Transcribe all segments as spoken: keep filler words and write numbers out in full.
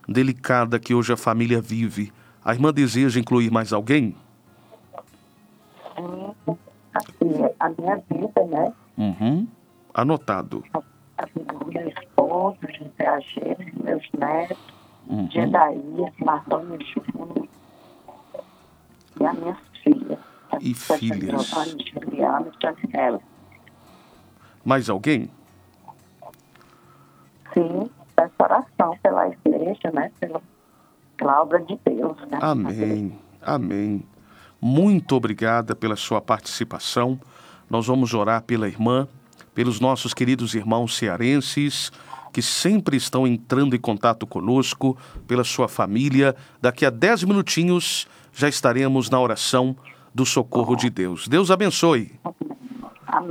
delicada que hoje a família vive. A irmã deseja incluir mais alguém? Sim, assim, a minha vida, né? Uhum. Anotado. A, a vida do meu esposo, José Agês, meus netos, Uhum. Gedaías, Marlon e Júnior, e as minhas filhas. E filhas. Giovanni, Juliana e Daniela. Mais alguém? Sim, peço oração pela igreja, né? Pela, pela obra de Deus, né? Amém, amém. Muito obrigada pela sua participação. Nós vamos orar pela irmã, pelos nossos queridos irmãos cearenses, que sempre estão entrando em contato conosco, pela sua família. Daqui a dez minutinhos já estaremos na oração do socorro de Deus. Deus abençoe. Amém.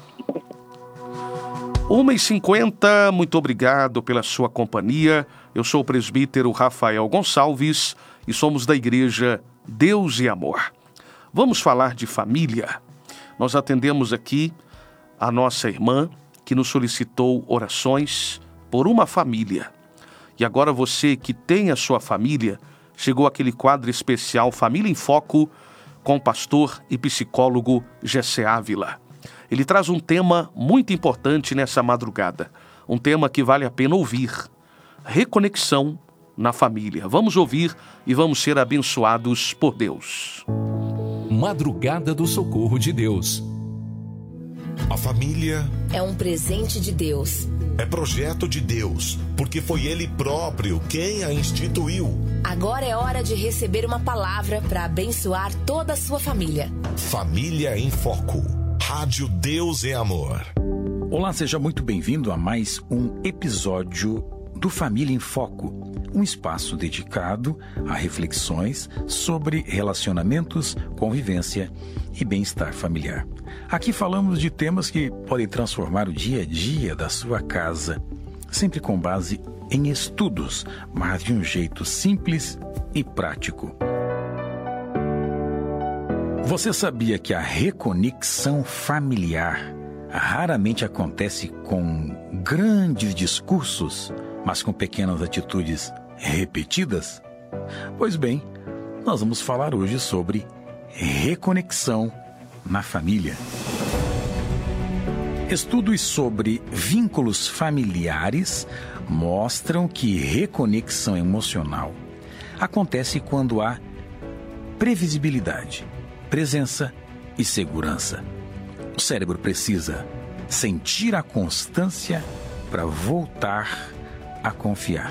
uma e cinquenta, muito obrigado pela sua companhia. Eu sou o presbítero Rafael Gonçalves e somos da igreja Deus e Amor. Vamos falar de família. Nós atendemos aqui a nossa irmã que nos solicitou orações por uma família. E agora você que tem a sua família, chegou aquele quadro especial Família em Foco com o pastor e psicólogo Gessé Ávila. Ele traz um tema muito importante nessa madrugada, um tema que vale a pena ouvir: reconexão na família. Vamos ouvir e vamos ser abençoados por Deus. Madrugada do Socorro de Deus. A família é um presente de Deus. É projeto de Deus, porque foi Ele próprio quem a instituiu. Agora é hora de receber uma palavra para abençoar toda a sua família. Família em Foco. Rádio Deus e Amor. Olá, seja muito bem-vindo a mais um episódio do Família em Foco, um espaço dedicado a reflexões sobre relacionamentos, convivência e bem-estar familiar. Aqui falamos de temas que podem transformar o dia a dia da sua casa, sempre com base em estudos, mas de um jeito simples e prático. Você sabia que a reconexão familiar raramente acontece com grandes discursos, mas com pequenas atitudes repetidas? Pois bem, nós vamos falar hoje sobre reconexão na família. Estudos sobre vínculos familiares mostram que reconexão emocional acontece quando há previsibilidade, presença e segurança. O cérebro precisa sentir a constância para voltar a confiar.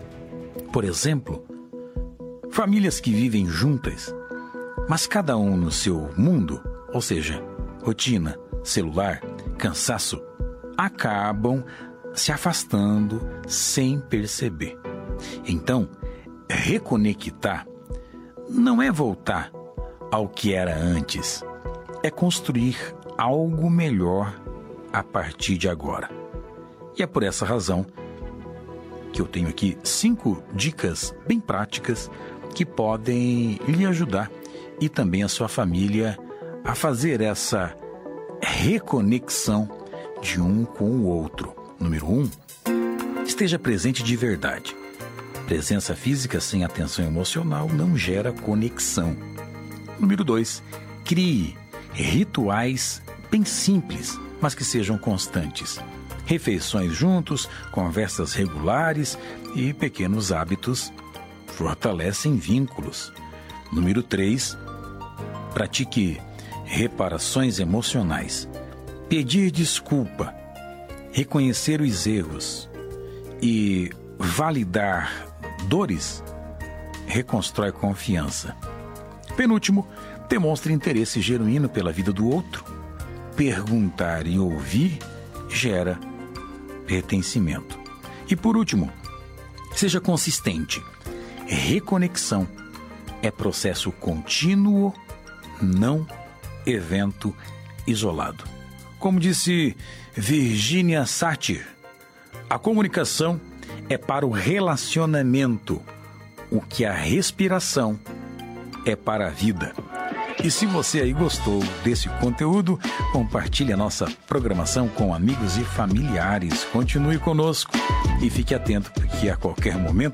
Por exemplo, famílias que vivem juntas, mas cada um no seu mundo, ou seja, rotina, celular, cansaço, acabam se afastando sem perceber. Então, reconectar não é voltar ao que era antes, é construir algo melhor a partir de agora. E é por essa razão que eu tenho aqui cinco dicas bem práticas que podem lhe ajudar e também a sua família a fazer essa reconexão de um com o outro. Número um, esteja presente de verdade. Presença física sem atenção emocional não gera conexão. Número dois, crie rituais bem simples, mas que sejam constantes. Refeições juntos, conversas regulares e pequenos hábitos fortalecem vínculos. Número três, pratique reparações emocionais. Pedir desculpa, reconhecer os erros e validar dores reconstrói confiança. Penúltimo, demonstre interesse genuíno pela vida do outro. Perguntar e ouvir gera pertencimento. E por último, seja consistente. Reconexão é processo contínuo, não evento isolado. Como disse Virginia Satir, a comunicação é para o relacionamento o que a respiração é para a vida. E se você aí gostou desse conteúdo, compartilhe a nossa programação com amigos e familiares. Continue conosco e fique atento, porque a qualquer momento